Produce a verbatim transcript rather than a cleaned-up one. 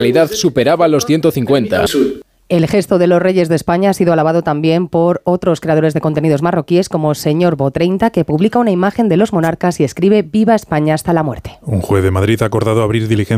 realidad superaba los ciento cincuenta. El gesto de los Reyes de España ha sido alabado también por otros creadores de contenidos marroquíes como Señor Bo treinta, que publica una imagen de los monarcas y escribe «Viva España hasta la muerte». Un juez de Madrid ha acordado abrir diligencia